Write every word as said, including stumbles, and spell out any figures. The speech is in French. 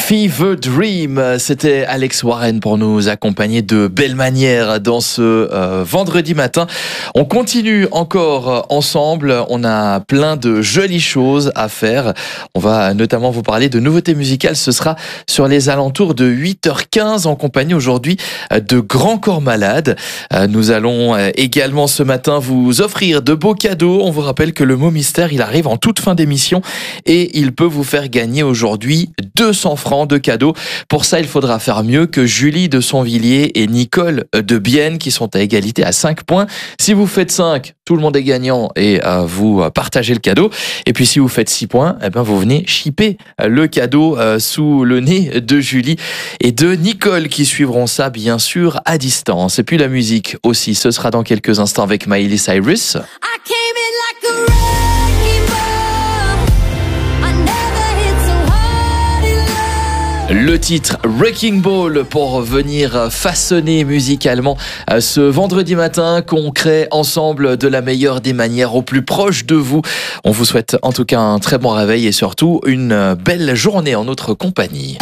Fever Dream, c'était Alex Warren pour nous accompagner de belle manière dans ce euh, vendredi matin. On continue encore ensemble, on a plein de jolies choses à faire. On va notamment vous parler de nouveautés musicales, ce sera sur les alentours de huit heures quinze en compagnie aujourd'hui de Grand Corps Malade. Nous allons également ce matin vous offrir de beaux cadeaux. On vous rappelle que le mot mystère, il arrive en toute fin d'émission et il peut vous faire gagner aujourd'hui deux cents francs de cadeaux. Pour ça, il faudra faire mieux que Julie de Sonvilliers et Nicole de Bienne qui sont à égalité à cinq points. Si vous faites cinq, tout le monde est gagnant et euh, vous partagez le cadeau. Et puis si vous faites six points, eh ben, vous venez chipper le cadeau euh, sous le nez de Julie et de Nicole qui suivront ça bien sûr à distance. Et puis la musique aussi, ce sera dans quelques instants avec Miley Cyrus. Le titre Wrecking Ball pour venir façonner musicalement ce vendredi matin qu'on crée ensemble de la meilleure des manières au plus proche de vous. On vous souhaite en tout cas un très bon réveil et surtout une belle journée en notre compagnie.